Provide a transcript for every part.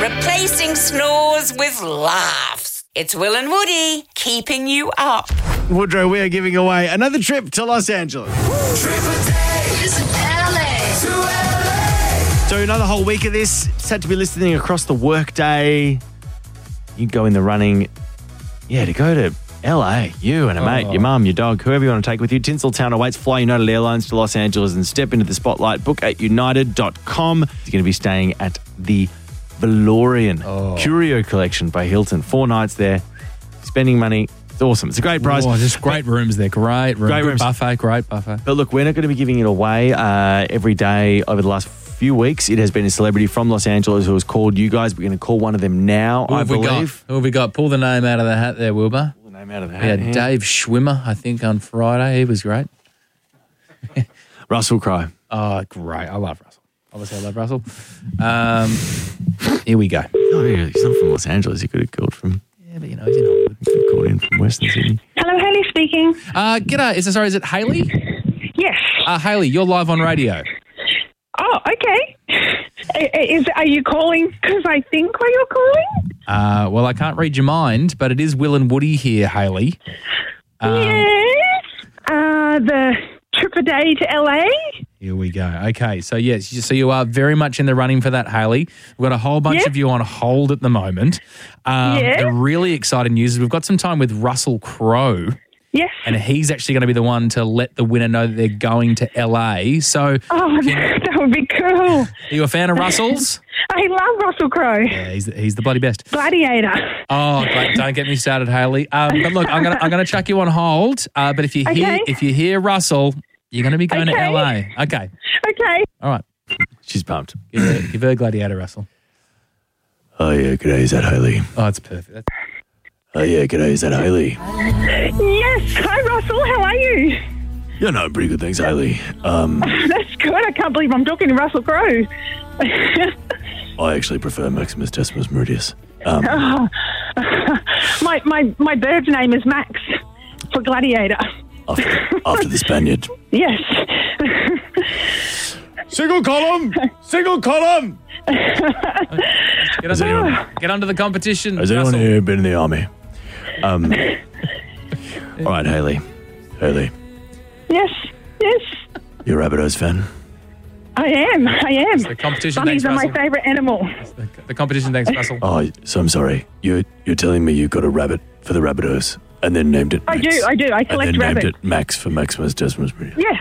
Replacing snores with laughs. It's Will and Woody keeping you up. Woodrow, we are giving away another trip to Los Angeles. So another whole week of this. It's had to be listening across the workday. You go in the running, to go to LA. You and a mate, your mum, your dog, whoever you want to take with you. Tinseltown awaits. Fly United Airlines to Los Angeles and step into the spotlight. Book at united.com. You're going to be staying at the Valorian Curio Collection by Hilton. 4 nights there. Spending money. It's awesome. It's a great prize. Oh, just great rooms there. Great rooms. Great buffet. Great buffet. But look, we're not going to be giving it away every day over the last few weeks. It has been a celebrity from Los Angeles who has called you guys. We're going to call one of them now, I believe. Who have we got? Pull the name out of the hat there, Wilbur. Pull the name out of the hat. We had Dave Schwimmer, I think, on Friday. He was great. Russell Crowe. Oh, great. I love Russell. Obviously, I love Russell. Here we go. Oh, yeah, he's not from Los Angeles. He could have called from... Yeah, but he's in Hollywood. He could have called in from Western Sydney. Hello, Hayley speaking. G'day. Is it Hayley? Yes. Hayley, you're live on radio. Oh, okay. Are you calling because I think why you're calling? Well, I can't read your mind, but it is Will and Woody here, Hayley. Yes. The trip a day to LA. Here we go. Okay, so yes, so you are very much in the running for that, Hayley. We've got a whole bunch of you on hold at the moment. The really exciting news is we've got some time with Russell Crowe. Yes. And he's actually going to be the one to let the winner know that they're going to LA. So, that would be cool. Are you a fan of Russell's? I love Russell Crowe. Yeah, he's the bloody best. Gladiator. Oh, don't get me started, Hayley. But look, I'm gonna chuck you on hold. But if you hear Russell, you're going to be going to LA. Okay. Okay. All right. She's pumped. Give her Gladiator, Russell. Oh, yeah, g'day, is that Hayley? Oh, it's perfect. Oh, yeah, g'day, is that Hayley? Yes. Hi, Russell. How are you? Yeah, no, pretty good, thanks, Hayley. That's good. I can't believe I'm talking to Russell Crowe. I actually prefer Maximus Decimus Meridius. My bird's name is Max for Gladiator. After the Spaniard. Yes. Single column! Single column! Get under the competition. Has anyone here been in the army? All right, Hayley. Yes. You're a Rabbitohs fan? I am. The competition. Bunnies are my favourite animal. The competition, thanks, Russell. Oh, so I'm sorry. You're telling me you got a rabbit for the Rabbitohs and then named it Max? I do. I collect and then rabbits. named it Max for Maximus Decimus Meridius. Yes.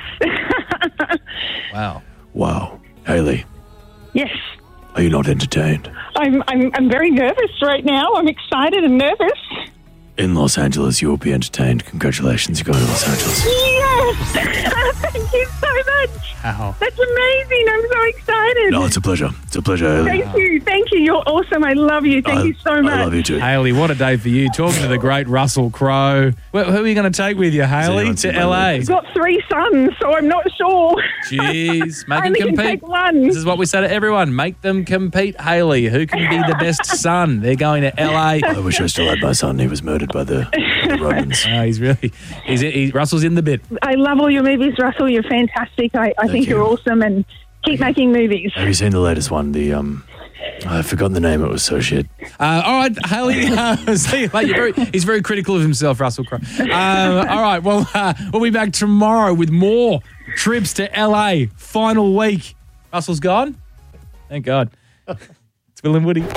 Wow. Hayley. Yes. Are you not entertained? I'm very nervous right now. I'm excited and nervous. In Los Angeles, you will be entertained. Congratulations, you're going to Los Angeles. Yes! Thank you so much. Wow. That's amazing. I'm so excited. No, it's a pleasure. Hayley. Thank you. You're awesome. I love you. Thank you so much. I love you too. Hayley, what a day for you. Talking to the great Russell Crowe. Who are you going to take with you, Hayley, to LA? I've got 3 sons, so I'm not sure. Jeez, make I them only compete. can take one. This is what we say to everyone. Make them compete, Hayley. Who can be the best son? They're going to LA. I wish I still had my son. He was murdered by the Romans. Russell's in the bit. I love all your movies, Russell. You're fantastic. I think you're awesome and keep making movies. Have you seen the latest one? I've forgotten the name. It was so shit. All right, Hayley. He's very critical of himself, Russell Crowe. All right, well, we'll be back tomorrow with more trips to LA. Final week. Russell's gone? Thank God. It's Will and Woody.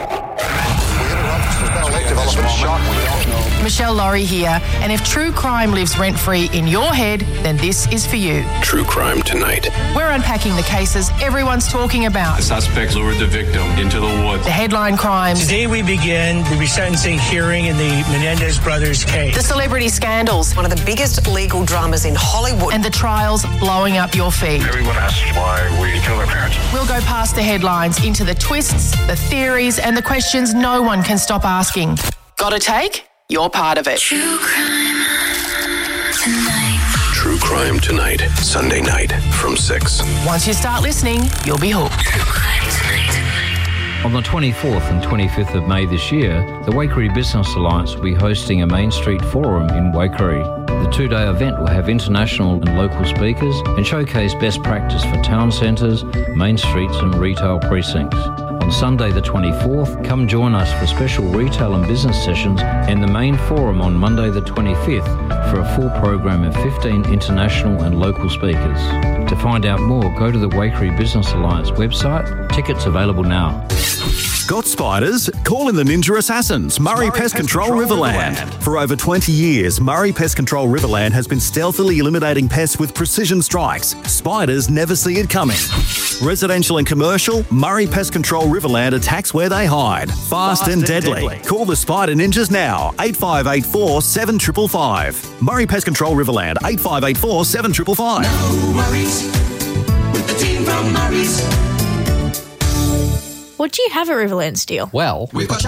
Michelle Laurie here, and if true crime lives rent-free in your head, then this is for you. True Crime Tonight. We're unpacking the cases everyone's talking about. The suspect lured the victim into the woods. The headline crimes. Today we begin the resentencing hearing in the Menendez brothers case. The celebrity scandals. One of the biggest legal dramas in Hollywood. And the trials blowing up your feed. Everyone asks why we kill their parents. We'll go past the headlines into the twists, the theories, and the questions no one can stop asking. Got a take? You're part of it. True Crime Tonight. True Crime Tonight, Sunday night from 6. Once you start listening, you'll be hooked. True Crime Tonight. On the 24th and 25th of May this year, the Waikerie Business Alliance will be hosting a Main Street Forum in Waikerie. The 2-day event will have international and local speakers and showcase best practice for town centres, main streets and retail precincts. On On Sunday the 24th, come join us for special retail and business sessions and the main forum on Monday the 25th for a full program of 15 international and local speakers. To find out more, go to the Waikerie Business Alliance website. Tickets available now. Got spiders? Call in the Ninja Assassins, Murray Pest Control Riverland. For over 20 years, Murray Pest Control Riverland has been stealthily eliminating pests with precision strikes. Spiders never see it coming. Residential and commercial, Murray Pest Control Riverland attacks where they hide. Fast and deadly. Call the Spider Ninjas now, 8584 7555. Murray Pest Control Riverland, 8584 7555. No worries with the team from Murray's. What do you have at Riverland Steel? Well, We've got